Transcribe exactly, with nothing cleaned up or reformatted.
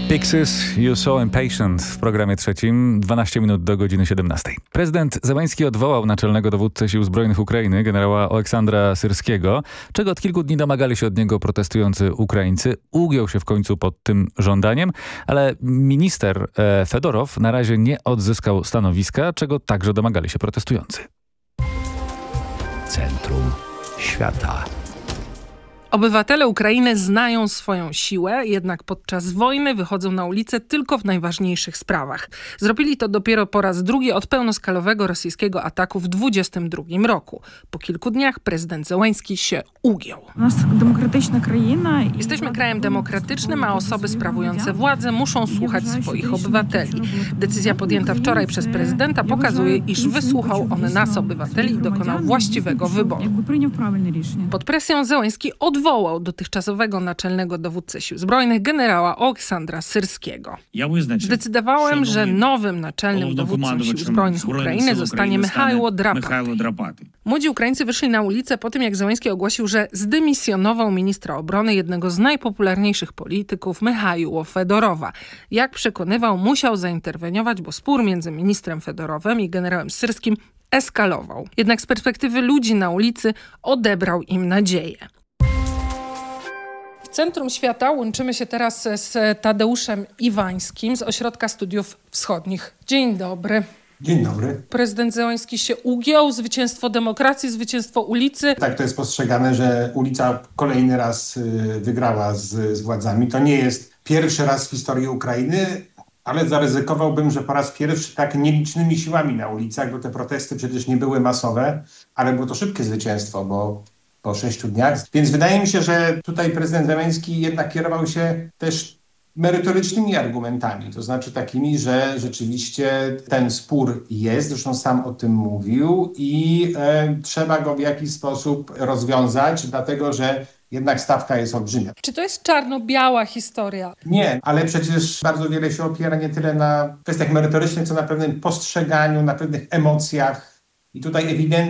Pixies, You So Impatient w programie trzecim, dwanaście minut do godziny siedemnastej. Prezydent Zełański odwołał naczelnego dowódcę Sił Zbrojnych Ukrainy, generała Oleksandra Syrskiego, czego od kilku dni domagali się od niego protestujący Ukraińcy. Ugiął się w końcu pod tym żądaniem, ale minister e, Fedorow na razie nie odzyskał stanowiska, czego także domagali się protestujący. Centrum Świata. Obywatele Ukrainy znają swoją siłę, jednak podczas wojny wychodzą na ulicę tylko w najważniejszych sprawach. Zrobili to dopiero po raz drugi od pełnoskalowego rosyjskiego ataku w dwudziestym drugim roku. Po kilku dniach prezydent Zełański się ugiął. Jesteśmy krajem demokratycznym, a osoby sprawujące władzę muszą słuchać swoich obywateli. Decyzja podjęta wczoraj przez prezydenta pokazuje, iż wysłuchał on nas, obywateli, i dokonał właściwego wyboru. Pod presją Zełański odwołał odwołał dotychczasowego naczelnego dowódcę Sił Zbrojnych generała Oleksandra Syrskiego. Zdecydowałem, że nowym naczelnym dowódcą Sił Zbrojnych Ukrainy zostanie Michaiło Drapaty. Młodzi Ukraińcy wyszli na ulicę po tym, jak Zełański ogłosił, że zdymisjonował ministra obrony jednego z najpopularniejszych polityków, Michaiło Fedorowa. Jak przekonywał, musiał zainterweniować, bo spór między ministrem Fedorowem i generałem Syrskim eskalował. Jednak z perspektywy ludzi na ulicy odebrał im nadzieję. W centrum świata łączymy się teraz z Tadeuszem Iwańskim z Ośrodka Studiów Wschodnich. Dzień dobry. Dzień dobry. Prezydent Zełański się ugiął, zwycięstwo demokracji, zwycięstwo ulicy. Tak, to jest postrzegane, że ulica kolejny raz wygrała z, z władzami. To nie jest pierwszy raz w historii Ukrainy, ale zaryzykowałbym, że po raz pierwszy tak nielicznymi siłami na ulicach, bo te protesty przecież nie były masowe, ale było to szybkie zwycięstwo, bo po sześciu dniach. Więc wydaje mi się, że tutaj prezydent Zełański jednak kierował się też merytorycznymi argumentami, to znaczy takimi, że rzeczywiście ten spór jest, zresztą sam o tym mówił i e, trzeba go w jakiś sposób rozwiązać, dlatego że jednak stawka jest olbrzymia. Czy to jest czarno-biała historia? Nie, ale przecież bardzo wiele się opiera nie tyle na kwestiach merytorycznych, co na pewnym postrzeganiu, na pewnych emocjach i tutaj ewidentnie